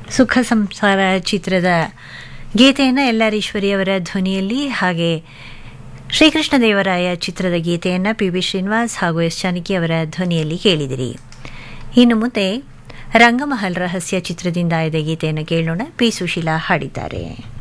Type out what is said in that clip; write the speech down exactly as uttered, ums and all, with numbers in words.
ಸುಖ ಸಂಸಾರ ಚಿತ್ರದ ಗೀತೆಯನ್ನು ಎಲ್ ಆರ್ ಈಶ್ವರಿಯವರ ಧ್ವನಿಯಲ್ಲಿ, ಹಾಗೆ ಶ್ರೀಕೃಷ್ಣ ದೇವರಾಯ ಚಿತ್ರದ ಗೀತೆಯನ್ನು ಪಿ ಬಿ ಶ್ರೀನಿವಾಸ್ ಹಾಗೂ ಎಸ್ ಜಾನಕಿ ಅವರ ಧ್ವನಿಯಲ್ಲಿ ಕೇಳಿದಿರಿ. ಇನ್ನು ಮುಂದೆ ರಂಗಮಹಲ್ ರಹಸ್ಯ ಚಿತ್ರದಿಂದ ಆಯ್ದ ಗೀತೆಯನ್ನು ಕೇಳೋಣ. ಪಿ ಸುಶೀಲಾ ಹಾಡಿದ್ದಾರೆ.